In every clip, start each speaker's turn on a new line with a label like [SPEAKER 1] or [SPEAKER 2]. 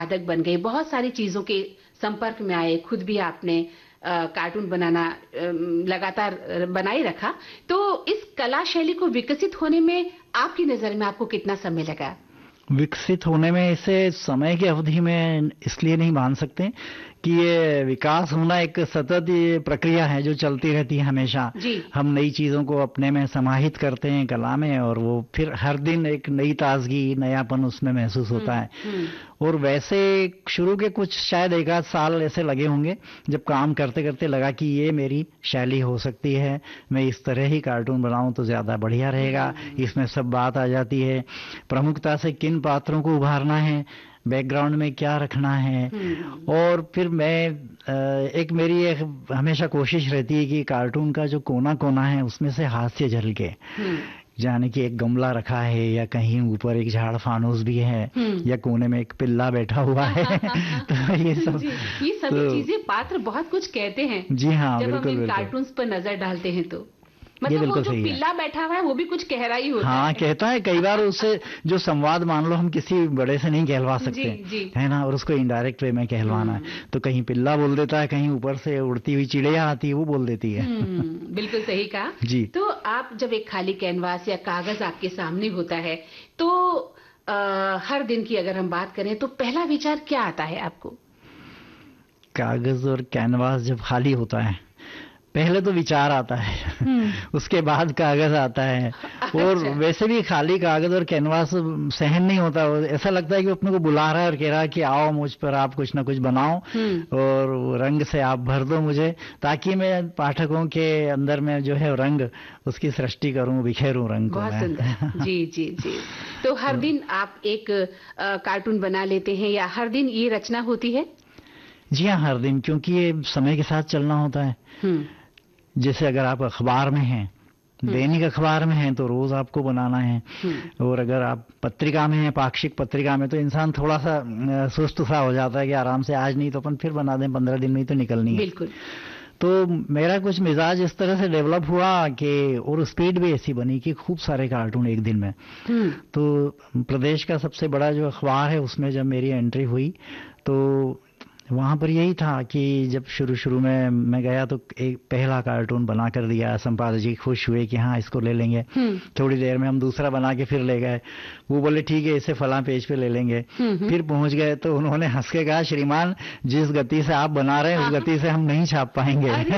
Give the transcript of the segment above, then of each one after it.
[SPEAKER 1] साधक बन गए, बहुत सारी चीजों के संपर्क में आए, खुद भी आपने कार्टून बनाना लगातार बनाए रखा। तो इस कला शैली को विकसित होने में आपकी नजर में आपको कितना समय लगा?
[SPEAKER 2] विकसित होने में इसे समय की अवधि में इसलिए नहीं मान सकते कि ये विकास होना एक सतत ये प्रक्रिया है जो चलती रहती है हमेशा। हम नई चीजों को अपने में समाहित करते हैं कला में, और वो फिर हर दिन एक नई ताजगी, नयापन उसमें महसूस होता है। और वैसे शुरू के कुछ शायद 1 आध साल ऐसे लगे होंगे जब काम करते करते लगा कि ये मेरी शैली हो सकती है, मैं इस तरह ही कार्टून बनाऊं तो ज्यादा बढ़िया रहेगा। इसमें सब बात आ जाती है, प्रमुखता से किन पात्रों को उभारना है, बैकग्राउंड में क्या रखना है। और फिर एक मेरी हमेशा कोशिश रहती है कि कार्टून का जो कोना कोना है उसमें से हास्य झलके, जाने कि एक गमला रखा है या कहीं ऊपर एक झाड़ फानूस भी है या कोने में एक पिल्ला बैठा हुआ है। तो ये सभी
[SPEAKER 1] चीजें, पात्र बहुत कुछ कहते हैं।
[SPEAKER 2] जी हाँ,
[SPEAKER 1] जब
[SPEAKER 2] बिल्कुल,
[SPEAKER 1] हम इन कार्टून्स पर नजर डालते हैं तो
[SPEAKER 2] मतलब
[SPEAKER 1] वो जो पिल्ला बैठा हुआ है वो भी कुछ कह रहा ही होता है।
[SPEAKER 2] हाँ, कहता है कई बार उससे जो संवाद मान लो हम किसी बड़े से नहीं कहलवा सकते, है ना, और उसको इनडायरेक्ट वे में कहलवाना है तो कहीं पिल्ला बोल देता है, कहीं ऊपर से उड़ती हुई चिड़िया आती है वो बोल देती है।
[SPEAKER 1] बिल्कुल सही कहा
[SPEAKER 2] जी।
[SPEAKER 1] तो आप जब एक खाली कैनवास या कागज आपके सामने होता है तो हर दिन की अगर हम बात करें तो पहला विचार क्या आता है आपको?
[SPEAKER 2] कागज और कैनवास जब खाली होता है पहले तो विचार आता है, उसके बाद कागज आता है। और वैसे भी खाली कागज और कैनवास सहन नहीं होता, ऐसा लगता है कि अपने को बुला रहा है और कह रहा है कि आओ मुझ पर आप कुछ ना कुछ बनाओ और रंग से आप भर दो मुझे, ताकि मैं पाठकों के अंदर में जो है रंग उसकी सृष्टि करूं, बिखेरूं रंग को।
[SPEAKER 1] बहुत सुंदर। जी जी जी। तो हर दिन आप एक कार्टून बना लेते हैं या हर दिन ये रचना होती है?
[SPEAKER 2] जी हाँ, हर दिन, क्योंकि ये समय के साथ चलना होता है। जैसे अगर आप अखबार में हैं, दैनिक अखबार में हैं तो रोज आपको बनाना है, और अगर आप पत्रिका में हैं, पाक्षिक पत्रिका में, तो इंसान थोड़ा सा सुस्त सा हो जाता है कि आराम से आज नहीं तो अपन फिर बना दें, 15 दिन में ही तो निकलनी है।
[SPEAKER 1] बिल्कुल।
[SPEAKER 2] तो मेरा कुछ मिजाज इस तरह से डेवलप हुआ कि, और स्पीड भी ऐसी बनी कि खूब सारे कार्टून एक दिन में। तो प्रदेश का सबसे बड़ा जो अखबार है उसमें जब मेरी एंट्री हुई तो वहां पर यही था कि जब शुरू में मैं गया तो एक पहला कार्टून बना कर दिया, संपादक जी खुश हुए कि हाँ इसको ले लेंगे। थोड़ी देर में हम दूसरा बना के फिर ले गए, वो बोले ठीक है इसे फलां पेज पे ले लेंगे। फिर पहुंच गए तो उन्होंने हंस के कहा, श्रीमान जिस गति से आप बना रहे हैं उस गति से हम नहीं छाप पाएंगे।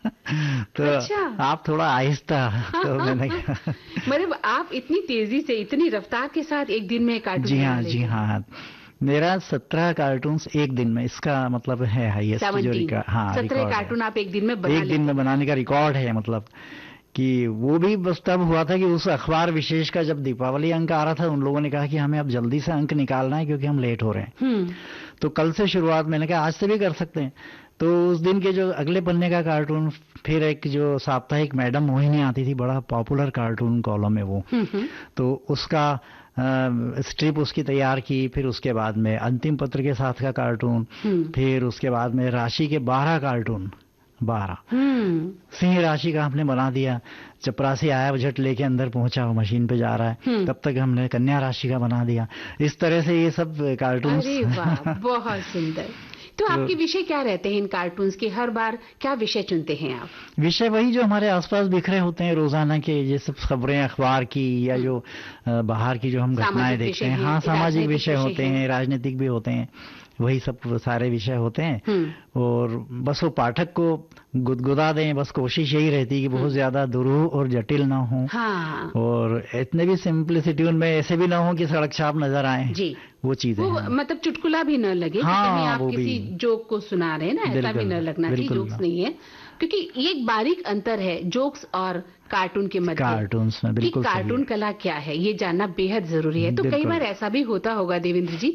[SPEAKER 2] तो अच्छा। आप थोड़ा आहिस्ता। तो मैंने कहा
[SPEAKER 1] मतलब आप इतनी तेजी से, इतनी रफ्तार के साथ एक दिन में कार्टून?
[SPEAKER 2] जी हाँ, जी हाँ, मेरा 17 कार्टून्स एक दिन में, इसका मतलब है हाईएस्ट जो रिकॉर्ड। हाँ,
[SPEAKER 1] 17 कार्टून आप एक दिन में बना
[SPEAKER 2] एक दिन में बनाने का रिकॉर्ड है। मतलब कि वो भी बस तब हुआ था कि उस अखबार विशेष का जब दीपावली अंक आ रहा था उन लोगों ने कहा कि हमें अब जल्दी से अंक निकालना है क्योंकि हम लेट हो रहे हैं। तो कल से शुरुआत, मैंने कहा आज से भी कर सकते हैं। तो उस दिन के जो अगले पन्ने का कार्टून, फिर एक जो साप्ताहिक मैडम मोहिनी आती थी, बड़ा पॉपुलर कार्टून कॉलम है वो, तो उसका स्ट्रिप उसकी तैयार की। फिर उसके बाद में अंतिम पत्र के साथ का कार्टून, फिर उसके बाद में राशि के 12 कार्टून, 12 सिंह राशि का हमने बना दिया। चपरासी आया, बजट लेके अंदर पहुंचा, वो मशीन पे जा रहा है, तब तक हमने कन्या राशि का बना दिया। इस तरह से ये सब कार्टून।
[SPEAKER 1] अरे वाह, बहुत सुंदर। तो आपके विषय क्या रहते हैं इन कार्टून्स के? हर बार क्या विषय चुनते हैं आप?
[SPEAKER 2] विषय वही जो हमारे आसपास बिखरे होते हैं रोजाना के, ये सब खबरें अखबार की या जो बाहर की जो हम घटनाएं देखते हैं। हाँ, सामाजिक विषय होते हैं, राजनीतिक भी होते हैं, वही सब सारे विषय होते हैं। और बस वो पाठक को गुदगुदा दें, बस कोशिश यही रहती है कि बहुत ज्यादा दुरूह और जटिल ना हो।
[SPEAKER 1] हाँ।
[SPEAKER 2] और इतने भी सिंपलिसिटी उनमें ऐसे भी ना हो कि सड़क छाप नजर आए।
[SPEAKER 1] जी।
[SPEAKER 2] वो चीजें
[SPEAKER 1] मतलब चुटकुला भी न लगे।
[SPEAKER 2] हाँ,
[SPEAKER 1] कहीं आप किसी जोक को सुना रहे हैं ना, ऐसा भी न लगना चाहिए जोक्स नहीं है, क्योंकि ये एक बारीक अंतर है जोक्स और कार्टून के मध्य।
[SPEAKER 2] कार्टून्स में बिल्कुल
[SPEAKER 1] कि कार्टून कला क्या है ये जानना बेहद जरूरी है। तो कई बार ऐसा भी होता होगा देवेंद्र जी,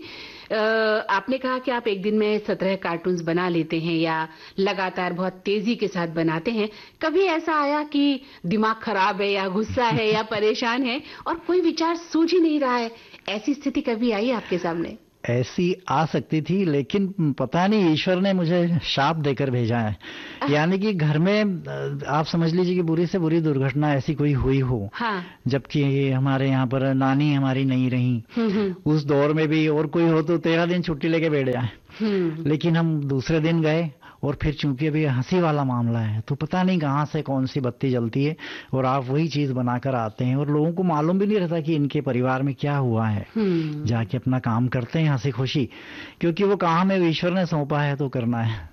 [SPEAKER 1] आपने कहा कि आप एक दिन में 17 कार्टून्स बना लेते हैं या लगातार बहुत तेजी के साथ बनाते हैं। कभी ऐसा आया कि दिमाग खराब है या गुस्सा है या परेशान है और कोई विचार सूझ ही नहीं रहा है, ऐसी स्थिति कभी आई आपके सामने?
[SPEAKER 2] ऐसी आ सकती थी, लेकिन पता नहीं ईश्वर ने मुझे शाप देकर भेजा है। यानी कि घर में आप समझ लीजिए कि बुरी से बुरी दुर्घटना ऐसी कोई हुई हो,
[SPEAKER 1] हाँ।
[SPEAKER 2] जबकि हमारे यहाँ पर नानी हमारी नहीं रही, उस दौर में भी और कोई हो तो 13 दिन छुट्टी लेके बैठ जाए, लेकिन हम दूसरे दिन गए। और फिर चूंकि अभी हंसी वाला मामला है तो पता नहीं कहाँ से कौन सी बत्ती जलती है और आप वही चीज बनाकर आते हैं और लोगों को मालूम भी नहीं रहता कि इनके परिवार में क्या हुआ है। जाके अपना काम करते हैं हंसी खुशी, क्योंकि वो काम है ईश्वर ने सौंपा है तो करना है।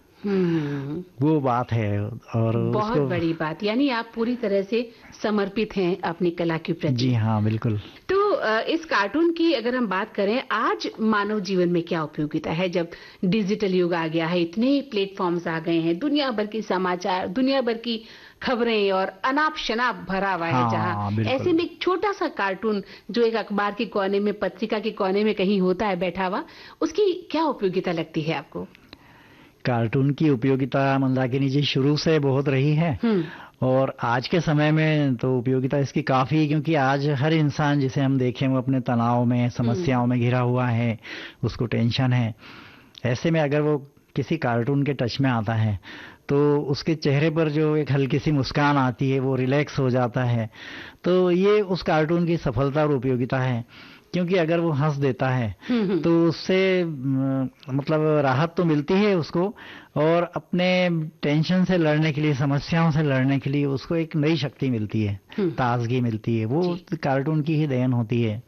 [SPEAKER 2] वो बात है। और
[SPEAKER 1] बहुत बड़ी बात, यानी आप पूरी तरह से समर्पित हैं अपनी कला के प्रति।
[SPEAKER 2] जी हाँ, बिल्कुल।
[SPEAKER 1] तो इस कार्टून की अगर हम बात करें, आज मानव जीवन में क्या उपयोगिता है? जब डिजिटल युग आ गया है, इतने प्लेटफॉर्म्स आ गए हैं, दुनिया भर के समाचार, दुनिया भर की खबरें और अनाप शनाप भरा हुआ है, जहां ऐसे में एक छोटा सा कार्टून जो एक अखबार के कोने में, पत्रिका के कोने में कहीं होता है बैठा हुआ, उसकी क्या उपयोगिता लगती है आपको?
[SPEAKER 2] कार्टून की उपयोगिता मंदाकिनी जी शुरू से बहुत रही है और आज के समय में तो उपयोगिता इसकी काफी, क्योंकि आज हर इंसान जिसे हम देखें वो अपने तनाव में, समस्याओं में घिरा हुआ है, उसको टेंशन है। ऐसे में अगर वो किसी कार्टून के टच में आता है तो उसके चेहरे पर जो एक हल्की सी मुस्कान आती है, वो रिलैक्स हो जाता है। तो ये उस कार्टून की सफलता और उपयोगिता है, क्योंकि अगर वो हंस देता है तो उससे मतलब राहत तो मिलती है उसको, और अपने टेंशन से लड़ने के लिए, समस्याओं से लड़ने के लिए उसको एक नई शक्ति मिलती है, ताजगी मिलती है। वो कार्टून की ही देन होती है।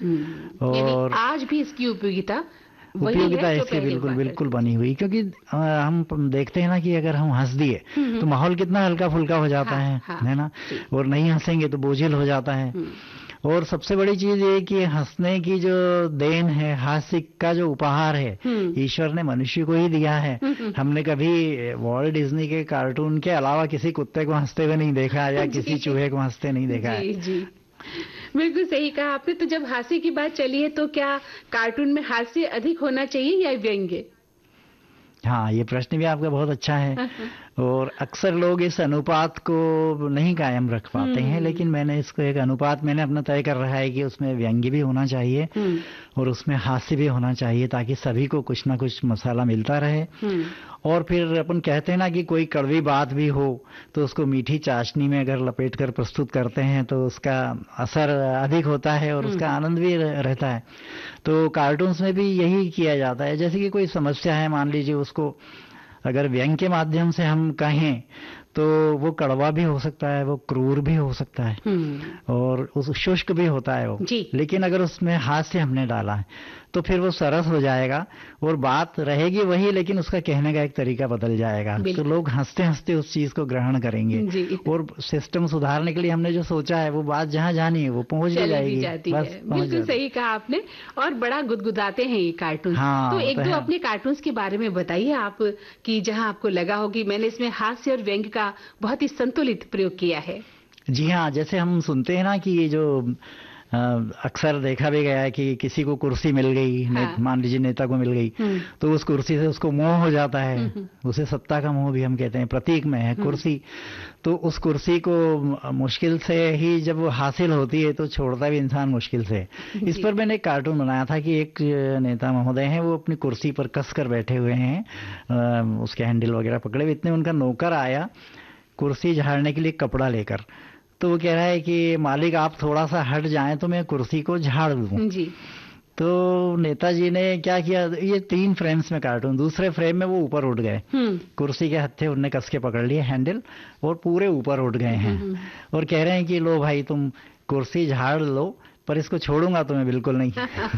[SPEAKER 1] और आज भी इसकी उपयोगिता
[SPEAKER 2] इससे बिल्कुल बनी हुई, क्योंकि हम देखते हैं ना कि अगर हम हंस दिए तो माहौल कितना हल्का फुल्का हो जाता है ना, और नहीं हंसेंगे तो बोझिल हो जाता है। और सबसे बड़ी चीज ये कि हंसने की जो देन है, हास्य का जो उपहार है, ईश्वर ने मनुष्य को ही दिया है। हमने कभी वॉल्ट डिज्नी के कार्टून के अलावा किसी कुत्ते को हंसते हुए नहीं देखा या किसी चूहे को हंसते नहीं देखा है।
[SPEAKER 1] जी, बिल्कुल सही कहा आपने। तो जब हास्य की बात चली है तो क्या कार्टून में हास्य अधिक होना चाहिए या व्यंग्य?
[SPEAKER 2] हाँ, ये प्रश्न भी आपका बहुत अच्छा है और अक्सर लोग इस अनुपात को नहीं कायम रख पाते हैं, लेकिन मैंने इसको एक अनुपात मैंने अपना तय कर रहा है कि उसमें व्यंग्य भी होना चाहिए और उसमें हास्य भी होना चाहिए, ताकि सभी को कुछ ना कुछ मसाला मिलता रहे। और फिर अपन कहते हैं ना कि कोई कड़वी बात भी हो तो उसको मीठी चाशनी में अगर लपेट कर प्रस्तुत करते हैं तो उसका असर अधिक होता है और उसका आनंद भी रहता है। तो कार्टून्स में भी यही किया जाता है। जैसे कि कोई समस्या है, मान लीजिए, उसको अगर व्यंग के माध्यम से हम कहें तो वो कड़वा भी हो सकता है, वो क्रूर भी हो सकता है और उस शुष्क भी होता है वो। लेकिन अगर उसमें हास्य हमने डाला है तो फिर वो सरस हो जाएगा और बात रहेगी वही, लेकिन उसका कहने का एक तरीका बदल जाएगा। तो लोग हंसते हंसते उस चीज को ग्रहण करेंगे और सिस्टम सुधारने के लिए हमने जो सोचा है वो बात जहाँ जानी है वो पहुंच भी जाएगी।
[SPEAKER 1] बिल्कुल सही कहा आपने। और बड़ा गुदगुदाते हैं ये कार्टून। तो एक दो अपने कार्टून्स के बारे में बताइए आप, कि जहाँ आपको लगा हो कि मैंने इसमें हास्य और व्यंग्य का बहुत ही संतुलित प्रयोग किया है।
[SPEAKER 2] जी हाँ, जैसे हम सुनते हैं ना कि ये जो अक्सर देखा भी गया है कि किसी को कुर्सी मिल गई, मान लीजिए नेता को मिल गई, तो उस कुर्सी से उसको मोह हो जाता है। उसे सत्ता का मोह भी हम कहते हैं, प्रतीक में है कुर्सी। तो उस कुर्सी को मुश्किल से ही जब वो हासिल होती है तो छोड़ता भी इंसान मुश्किल से। इस पर मैंने एक कार्टून बनाया था कि एक नेता महोदय हैं, वो अपनी कुर्सी पर कस कर बैठे हुए हैं, उसके हैंडल वगैरह पकड़े हुए। इतने उनका नौकर आया कुर्सी झाड़ने के लिए कपड़ा लेकर, तो वो कह रहा है कि मालिक आप थोड़ा सा हट जाएं तो मैं कुर्सी को झाड़ दूं। जी। तो नेताजी ने क्या किया, ये 3 फ्रेम्स में कार्टून, दूसरे फ्रेम में वो ऊपर उठ गए, कुर्सी के हत्थे उनने कस के पकड़ लिए हैंडल और पूरे ऊपर उठ गए हैं और कह रहे हैं कि लो भाई तुम कुर्सी झाड़ लो, पर इसको छोड़ूंगा तो मैं बिल्कुल नहीं।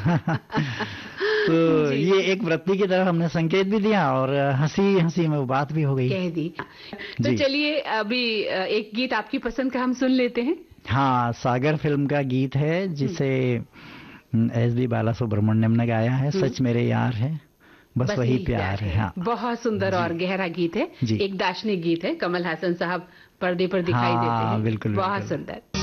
[SPEAKER 2] तो ये एक वृत्ति की तरफ हमने संकेत भी दिया और हंसी हंसी में वो बात भी हो गई, कह दी।
[SPEAKER 1] तो चलिए अभी एक गीत आपकी पसंद का हम सुन लेते हैं।
[SPEAKER 2] हाँ, सागर फिल्म का गीत है जिसे एस.पी. बालासुब्रमण्यम ने गाया है, सच मेरे यार है बस वही प्यार है। हाँ,
[SPEAKER 1] बहुत सुंदर और गहरा गीत है, एक दार्शनिक गीत है। कमल हासन साहब पर्दे पर दिखाई देते हैं,
[SPEAKER 2] बिल्कुल,
[SPEAKER 1] बहुत सुंदर।